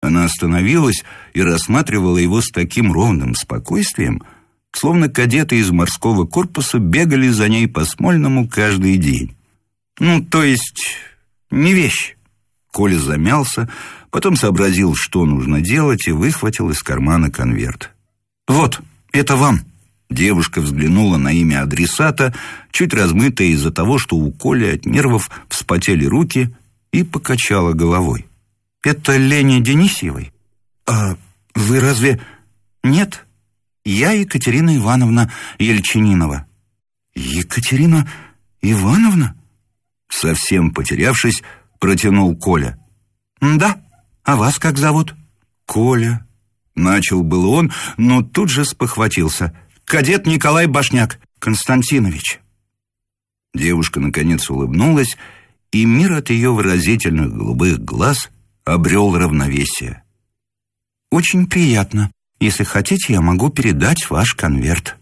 Она остановилась и рассматривала его с таким ровным спокойствием, словно кадеты из морского корпуса бегали за ней по Смольному каждый день. «Ну, то есть, не вещь». Коля замялся, потом сообразил, что нужно делать, и выхватил из кармана конверт. «Вот, это вам». Девушка взглянула на имя адресата, чуть размытое из-за того, что у Коли от нервов вспотели руки, и покачала головой. «Это Лене Денисьевой?» «А вы разве...» «Нет, я Екатерина Ивановна Ельчининова». «Екатерина Ивановна?» Совсем потерявшись, протянул Коля. «Да, а вас как зовут?» «Коля». Начал был он, но тут же спохватился. «Кадет Николай Башняк Константинович». Девушка наконец улыбнулась, и мир от ее выразительных голубых глаз обрел равновесие. «Очень приятно. Если хотите, я могу передать ваш конверт».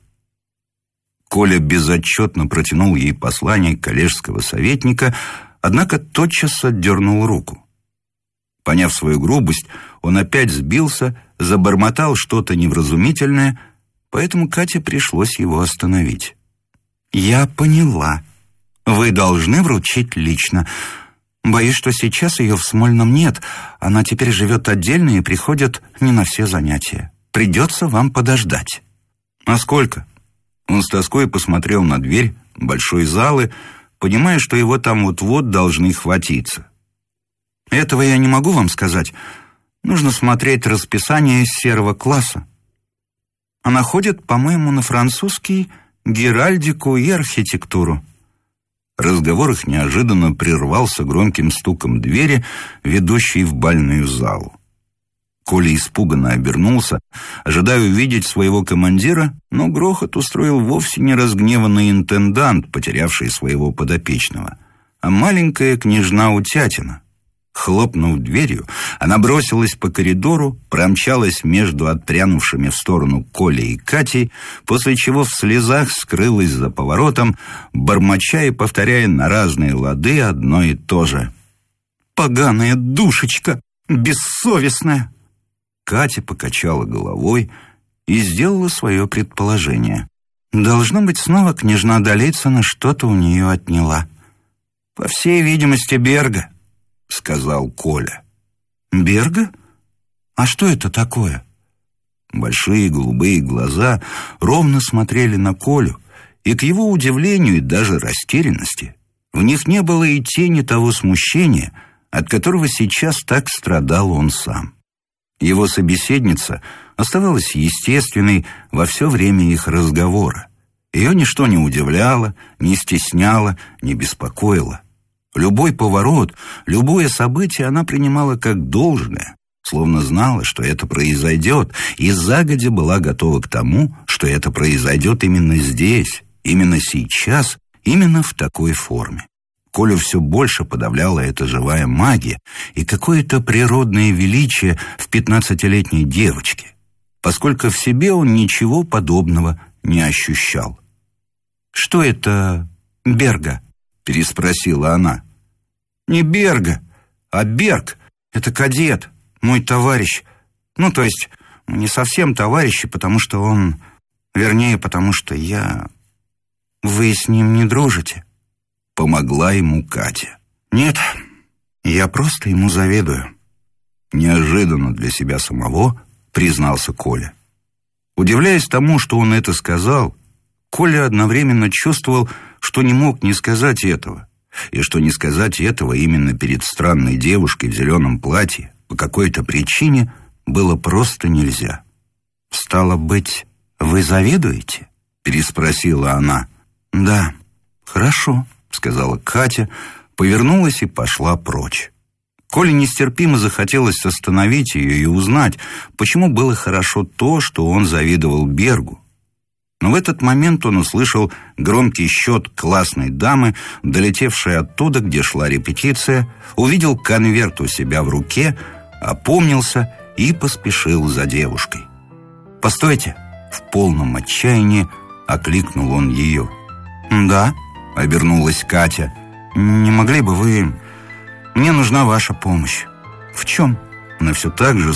Коля безотчетно протянул ей послание коллежского советника, однако тотчас отдернул руку. Поняв свою грубость, он опять сбился, забормотал что-то невразумительное, поэтому Кате пришлось его остановить. «Я поняла. Вы должны вручить лично. Боюсь, что сейчас ее в Смольном нет. Она теперь живет отдельно и приходит не на все занятия. Придется вам подождать». «А сколько?» Он с тоской посмотрел на дверь большой залы, понимая, что его там вот-вот должны хватиться. «Этого я не могу вам сказать. Нужно смотреть расписание серого класса. Она ходит, по-моему, на французский, геральдику и архитектуру». Разговор их неожиданно прервался громким стуком двери, ведущей в бальную залу. Коля испуганно обернулся, ожидая увидеть своего командира, но грохот устроил вовсе не разгневанный интендант, потерявший своего подопечного, а маленькая княжна Утятина. Хлопнув дверью, она бросилась по коридору, промчалась между отпрянувшими в сторону Колей и Катей, после чего в слезах скрылась за поворотом, бормоча и повторяя на разные лады одно и то же. «Поганая душечка! Бессовестная!» Катя покачала головой и сделала свое предположение. Должно быть, снова княжна Долицына что-то у нее отняла. «По всей видимости, Берга», — сказал Коля. «Берга? А что это такое?» Большие голубые глаза ровно смотрели на Колю, и к его удивлению и даже растерянности в них не было и тени того смущения, от которого сейчас так страдал он сам. Его собеседница оставалась естественной во все время их разговора. Ее ничто не удивляло, не стесняло, не беспокоило. Любой поворот, любое событие она принимала как должное, словно знала, что это произойдет, и загодя была готова к тому, что это произойдет именно здесь, именно сейчас, именно в такой форме. Колю все больше подавляла эта живая магия и какое-то природное величие в 15-летней девочке, поскольку в себе он ничего подобного не ощущал. «Что это Берга?» — переспросила она. «Не Берга, а Берг. Это кадет, мой товарищ. Ну, то есть, не совсем товарищи, потому что он... Вернее, потому что я... Вы с ним не дружите?» Помогла ему Катя. «Нет, я просто ему завидую». Неожиданно для себя самого признался Коля. Удивляясь тому, что он это сказал, Коля одновременно чувствовал, что не мог не сказать этого, и что не сказать этого именно перед странной девушкой в зеленом платье по какой-то причине было просто нельзя. «Стало быть, вы завидуете?» — переспросила она. «Да, хорошо», — сказала Катя, повернулась и пошла прочь. Коле нестерпимо захотелось остановить ее и узнать, почему было хорошо то, что он завидовал Бергу. Но в этот момент он услышал громкий счет классной дамы, долетевшей оттуда, где шла репетиция, увидел конверт у себя в руке, опомнился и поспешил за девушкой. «Постойте!» — в полном отчаянии окликнул он ее. «Да?» — обернулась Катя. «Не могли бы вы... Мне нужна ваша помощь». «В чем?» Она все так же